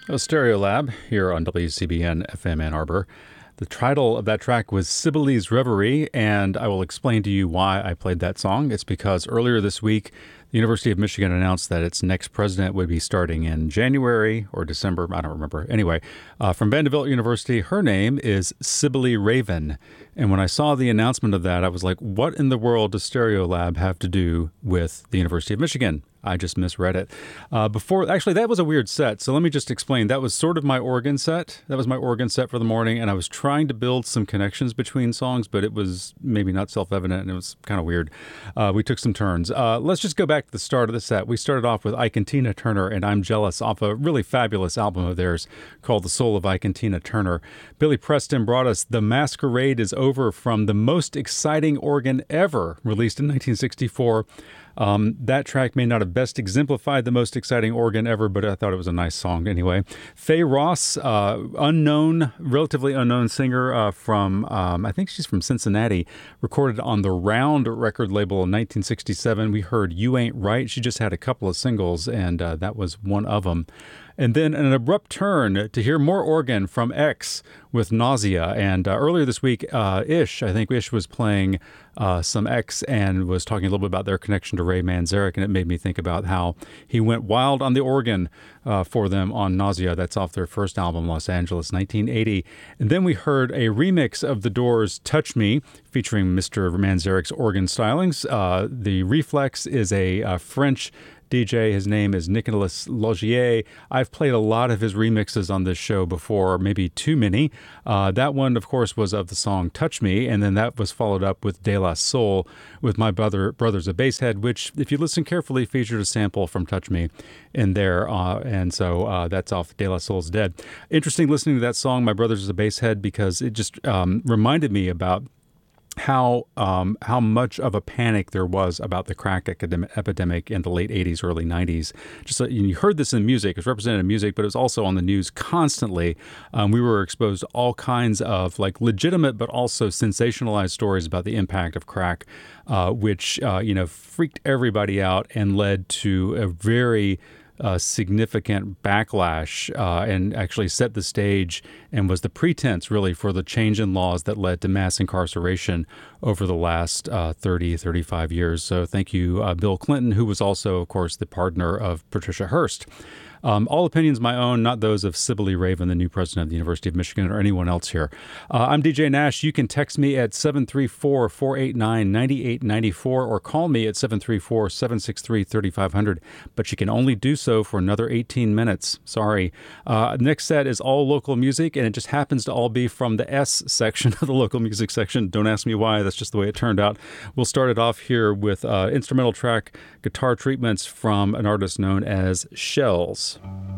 Stereolab here on WCBN FM Ann Arbor. The title of that track was Sibylle's Reverie, and I will explain to you why I played that song. It's because earlier this week, the University of Michigan announced that its next president would be starting in January or December. I don't remember. Anyway, from Vanderbilt University, her name is Sibylle Raven. And when I saw the announcement of that, I was like, what in the world does Stereolab have to do with the University of Michigan? I just misread it. Actually, that was a weird set. So let me just explain. That was sort of my organ set. That was my organ set for the morning. And I was trying to build some connections between songs, but it was maybe not self-evident and it was kind of weird. We took some turns. Let's just go back to the start of the set. We started off with Ike and Tina Turner and I'm Jealous off a really fabulous album of theirs called The Soul of Ike and Tina Turner. Billy Preston brought us The Masquerade is Over from The Most Exciting Organ Ever, released in 1964. That track may not have best exemplified The Most Exciting Organ Ever, but I thought it was a nice song anyway. Faye Ross, relatively unknown singer from, I think she's from Cincinnati, recorded on the Round record label in 1967. We heard You Ain't Right. She just had a couple of singles, and that was one of them. And then an abrupt turn to hear more organ from X with Nausea. And earlier this week, Ish was playing some X and was talking a little bit about their connection to Ray Manzarek. And it made me think about how he went wild on the organ for them on Nausea. That's off their first album, Los Angeles, 1980. And then we heard a remix of The Doors' Touch Me, featuring Mr. Manzarek's organ stylings. The Reflex is a French DJ. His name is Nicolas Logier. I've played a lot of his remixes on this show before, maybe too many. That one, of course, was of the song Touch Me, and then that was followed up with De La Soul with My Brother's a Basshead, which, if you listen carefully, featured a sample from Touch Me in there, and so that's off De La Soul's Dead. Interesting listening to that song, My Brother's a Basshead, because it just reminded me about how much of a panic there was about the crack epidemic in the late 80s, early 90s. Just you heard this in music. It was represented in music, but it was also on the news constantly. We were exposed to all kinds of like legitimate but also sensationalized stories about the impact of crack, which freaked everybody out and led to a very significant backlash and actually set the stage and was the pretense really for the change in laws that led to mass incarceration over the last 35 years. So thank you, Bill Clinton, who was also, of course, the partner of Patricia Hearst. All opinions my own, not those of Sibylle Raven, the new president of the University of Michigan, or anyone else here. I'm DJ Nash. You can text me at 734-489-9894 or call me at 734-763-3500, but you can only do so for another 18 minutes. Sorry. Next set is all local music, and it just happens to all be from the S section of the local music section. Don't ask me why. That's just the way it turned out. We'll start it off here with instrumental track guitar treatments from an artist known as Shells.